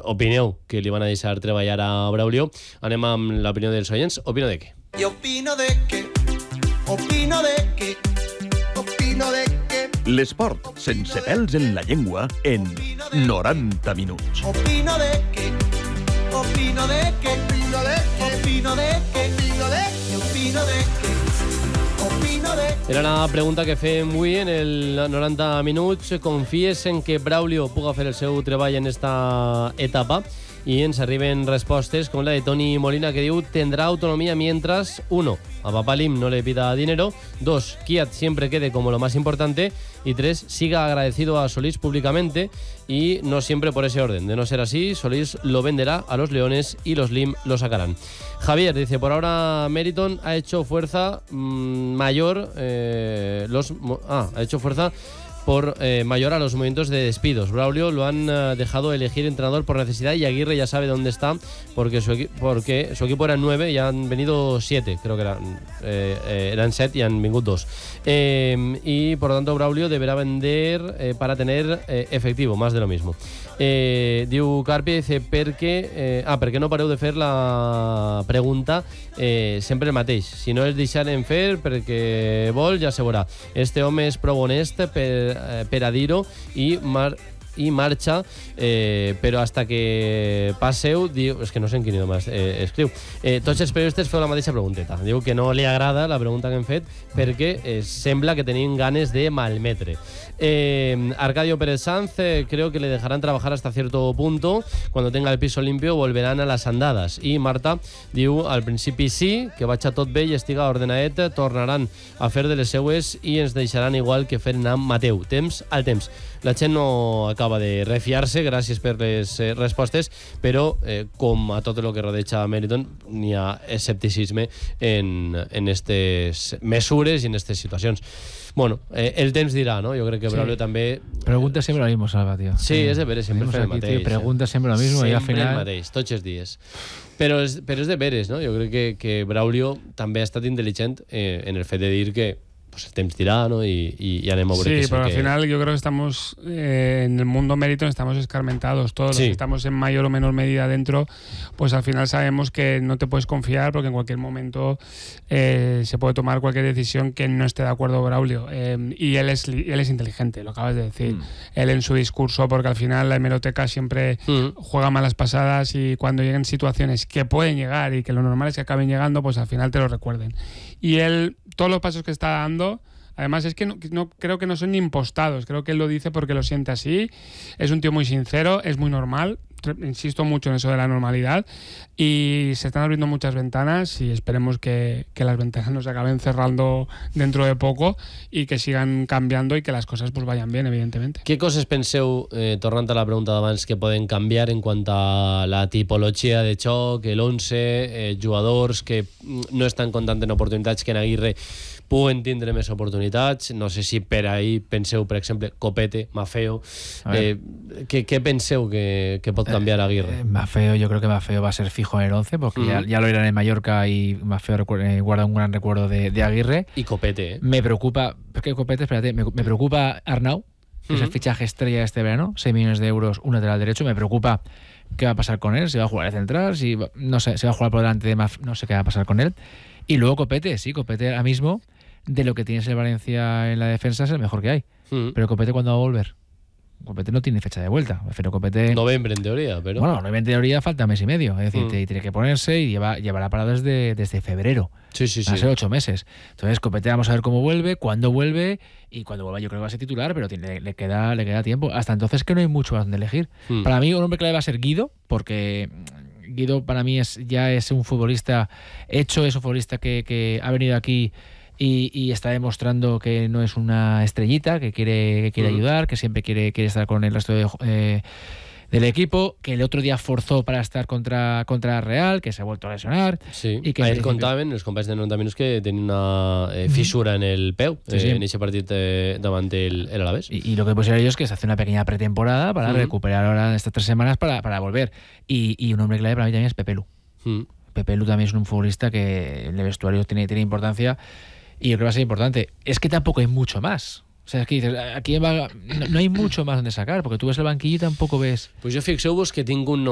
opineu que li van a deixar treballar a Braulio. Anem amb l'opinió dels oients. Opino de què? Y opino de que, opino de que, opino de que. L'esport sense pèls en la llengua en 90 minuts. Opino de que, opino de que, opino de que, opino de que, opino de que, opino de que. Era la pregunta que fem avui en el 90 minuts. Confies en que Braulio puga fer el seu treball en esta etapa? Y ens arriben respostes como la de Toni Molina, que diu: tendrá autonomía mientras 1. a Papá Lim no le pida dinero, 2. Kiat siempre quede como lo más importante, y 3. siga agradecido a Solís públicamente, y no siempre por ese orden. De no ser así, Solís lo venderá a los Leones y los Lim lo sacarán. Javier dice: por ahora Meriton ha hecho fuerza mayor ha hecho fuerza por mayor a los movimientos de despidos. Braulio lo han dejado elegir entrenador por necesidad, y Aguirre ya sabe dónde está, porque su equipo era 9 y han venido 7, creo que eran 7 y han venido 2. Y por lo tanto Braulio deberá vender para tener efectivo, más de lo mismo. Diu Carpi, dice: per què no pareu de fer la pregunta sempre el mateix? Si no es deixaren fer perquè vol, ja se veurà. Este home és prou honest per a dir-ho i marxa, però hasta que passeu, diu, és que no sé en quin idioma escriu, tots els periodistes feu la mateixa pregunteta. Diu que no li agrada la pregunta que hem fet perquè sembla que tenim ganes de malmetre. Arcadio Pérez Sanz, creo que le dejarán trabajar hasta cierto punto. Cuando tenga el piso limpio volverán a las andadas. I Marta diu: al principi sí, que vaig a tot bé i estiga ordenadet, tornaran a fer de les seues i ens deixaran igual que feren amb Mateu. Temps al temps. La gent no acaba de refiar-se, gràcies per les respostes, però com a tot el que rodeja Meriton, n'hi ha escepticisme en aquestes mesures i en aquestes situacions. Bueno, el temps dirà, ¿no? Yo creo que Braulio també... Pregunta siempre lo mismo, Salva, tío. Sí, és de veres, sempre el mateix. Pregunta siempre lo mismo, i al final... Sempre el mateix, tots els dies. Però és de veres, ¿no? Jo crec que Braulio també ha estat intel·ligent en el fet de dir que pues el temps dirá, ¿no? Y anem a veure. Sí, pero al final yo creo que estamos en el mundo Meriton, estamos escarmentados todos, los que estamos en mayor o menor medida dentro, pues al final sabemos que no te puedes confiar porque en cualquier momento se puede tomar cualquier decisión que no esté de acuerdo Braulio, y él es inteligente, lo acabas de decir. Él en su discurso, porque al final la hemeroteca siempre juega malas pasadas, y cuando lleguen situaciones que pueden llegar y que lo normal es que acaben llegando, pues al final te lo recuerden. Y él, todos los pasos que está dando, además es que no creo que no son ni impostados, creo que él lo dice porque lo siente así. Es un tío muy sincero, es muy normal, insisto mucho en eso de la normalidad, y se están abriendo muchas ventanas, y esperemos que las ventanas no se acaben cerrando dentro de poco y que sigan cambiando y que las cosas pues vayan bien, evidentemente. Què coses penseu, tornant a la pregunta d'abans, que poden canviar en quant a la tipologia de xoc, l'11, jugadors que no estan comptant en oportunitats, que en Aguirre puguen tindre més oportunitats? No sé si per ahí penseu, per exemple, Copete, Maffeo. ¿Qué penseu que pot cambiar Aguirre? Maffeo, yo creo que Maffeo va a ser fijo en el 11, porque ya lo eran en Mallorca, y Maffeo guarda un gran recuerdo de Aguirre. Y Copete, Me preocupa, porque Copete, espérate, me preocupa Arnau, que es el fichaje estrella de este verano, 6 millones de euros, un lateral derecho. Me preocupa qué va a pasar con él, si va a jugar de central, no sé, si va a jugar por delante de Maffeo, no sé qué va a pasar con él. Y luego Copete, Copete ahora mismo, de lo que tienes el Valencia en la defensa, es el mejor que hay. Pero Copete, ¿cuándo va a volver? Copete no tiene fecha de vuelta. Pero Copete... Noviembre en teoría, pero... Bueno, noviembre en teoría falta mes y medio. Es decir, tiene que ponerse, y llevará parado desde febrero. Sí. Va a ser 8 meses. Entonces, Copete, vamos a ver cómo vuelve, cuándo vuelve, y cuando vuelva yo creo que va a ser titular, pero le queda tiempo. Hasta entonces que no hay mucho más donde elegir. Para mí, un hombre clave va a ser Guido, porque Guido para mí ya es un futbolista hecho, es un futbolista que ha venido aquí y está demostrando que no es una estrellita, que quiere ayudar, que siempre quiere estar con el resto del equipo, que el otro día forzó para estar contra Real, que se ha vuelto a lesionar. Sí, y que ahir contaven els companys de 90 minuts que tenia una fissura en el peu en ese partit davant el Alavés. Y lo que pusieron ellos es que se hace una pequeña pretemporada para recuperar ahora estas 3 semanas para volver. Y un hombre clave para mí también es Pepe Lu. Pepe Lu también es un futbolista que en el vestuario tiene importancia, y yo creo que va a ser importante. Es que tampoco hay mucho más. O sea, es que dices, aquí no hay mucho más donde sacar, porque tú ves el banquillo y tampoco ves... Pues jo fixeu-vos que tinc un